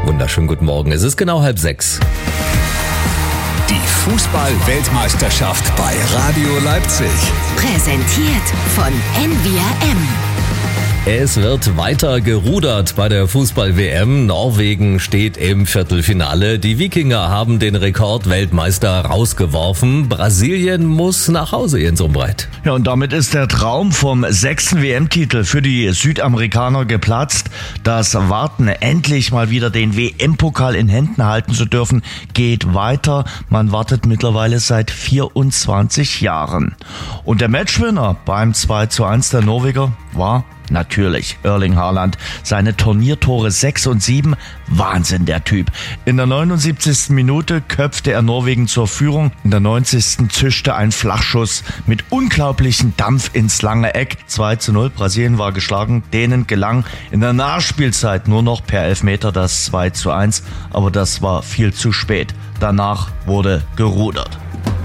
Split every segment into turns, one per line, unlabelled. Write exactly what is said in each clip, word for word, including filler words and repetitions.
Wunderschönen guten Morgen, es ist genau halb sechs.
Die Fußball-Weltmeisterschaft bei Radio Leipzig.
Präsentiert von N V R M.
Es wird weiter gerudert bei der Fußball-W M. Norwegen steht im Viertelfinale. Die Wikinger haben den Rekordweltmeister rausgeworfen. Brasilien muss nach Hause, Jens Umbreit.
Ja, und damit ist der Traum vom sechsten W M-Titel für die Südamerikaner geplatzt. Das Warten, endlich mal wieder den W M-Pokal in Händen halten zu dürfen, geht weiter. Man wartet mittlerweile seit vierundzwanzig Jahren. Und der Matchwinner beim zwei zu eins der Norweger war natürlich Erling Haaland. Seine Turniertore sechs und sieben, Wahnsinn der Typ. In der neunundsiebzigsten Minute köpfte er Norwegen zur Führung. In der neunzigsten zischte ein Flachschuss mit unglaublichem Dampf ins lange Eck. zwei zu null, Brasilien war geschlagen. Denen gelang in der Nachspielzeit nur noch per Elfmeter das zwei zu eins. Aber das war viel zu spät. Danach wurde gerudert.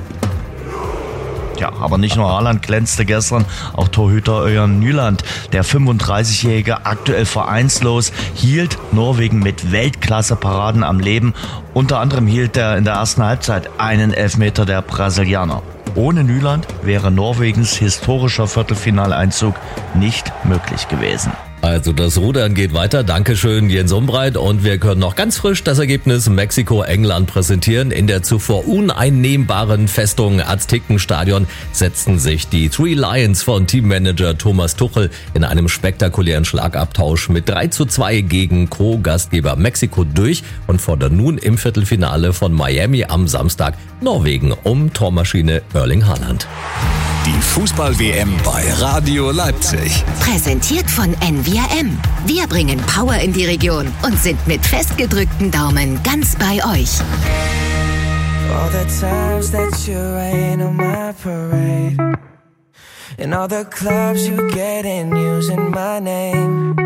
Ja, aber nicht nur Haaland glänzte gestern, auch Torhüter Örjan Nyland, der fünfunddreißigjährige, aktuell vereinslos, hielt Norwegen mit Weltklasse-Paraden am Leben. Unter anderem hielt er in der ersten Halbzeit einen Elfmeter der Brasilianer. Ohne Nyland wäre Norwegens historischer Viertelfinaleinzug nicht möglich gewesen.
Also das Rudern geht weiter. Dankeschön, Jens Umbreit. Und wir können noch ganz frisch das Ergebnis Mexiko-England präsentieren. In der zuvor uneinnehmbaren Festung Aztekenstadion setzten sich die Three Lions von Teammanager Thomas Tuchel in einem spektakulären Schlagabtausch mit drei zu zwei gegen Co-Gastgeber Mexiko durch und fordern nun im Viertelfinale von Miami am Samstag Norwegen um Tormaschine Erling Haaland.
Die Fußball-W M bei Radio Leipzig.
Präsentiert von N V R M. Wir bringen Power in die Region und sind mit festgedrückten Daumen ganz bei euch.
All the times that you rain on my parade, and all the clubs you get in using my name.